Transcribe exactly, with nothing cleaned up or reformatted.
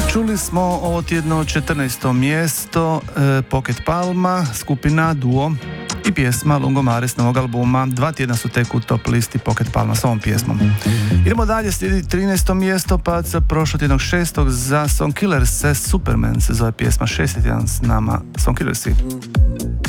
Čuli smo ovo tjedno četrnaesto mjesto e, Pocket Palma, skupina Duo i pjesma Lungomare s novog albuma. Dva tjedna su tek u top listi Pocket Palma s ovom pjesmom. Idemo dalje, slijedi trinaesto mjesto pad sa prošlotjednog šestog za Songkillers, Superman se zove pjesma. Šesti tjedan s nama Songkillersi.